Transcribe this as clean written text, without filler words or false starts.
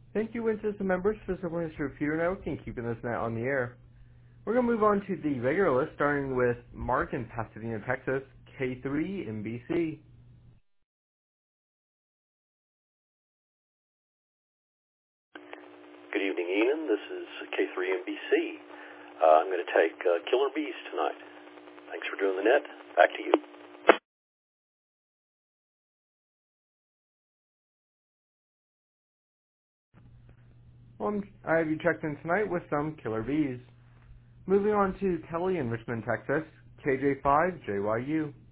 Thank you, Win System members, for supporting this Computer Network and keeping this net on the air. We're going to move on to the regular list, starting with Mark in Pasadena, Texas, K3MBC. Good evening, Ian. This is K3MBC. I'm going to take Killer Bees tonight. Thanks for doing the net. Back to you. Well, I have you checked in tonight with some Killer Bees. Moving on to Kelly in Richmond, Texas, KJ5JYU.